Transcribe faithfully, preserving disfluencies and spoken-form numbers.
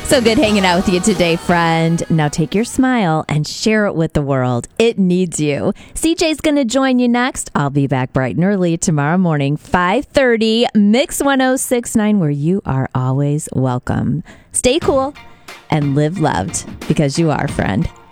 So good hanging out with you today, friend. Now take your smile and share it with the world. It needs you. C J's going to join you next. I'll be back bright and early tomorrow morning, five thirty, Mix one oh six point nine, where you are always welcome. Stay cool and live loved, because you are, friend.